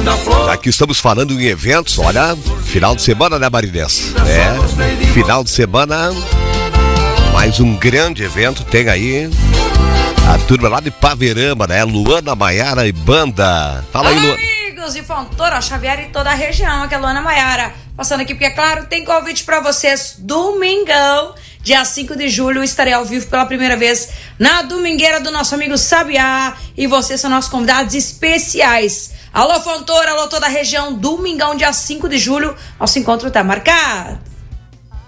Já que estamos falando em eventos, olha, final de semana, né, Marinês? Final de semana, mais um grande evento, tem aí a turma lá de Paverama, né? Luana, Maiara e banda. Fala aí, Luana. Amigos de Fontoura, Xavier e toda a região, aqui é a Luana Maiara. Passando aqui porque, é claro, tem convite pra vocês. Domingão, dia 5 de julho, estarei ao vivo pela primeira vez na domingueira do nosso amigo Sabiá. E vocês são nossos convidados especiais. Alô, Fontoura, alô, toda a região. Domingão, dia 5 de julho. Nosso encontro tá marcado.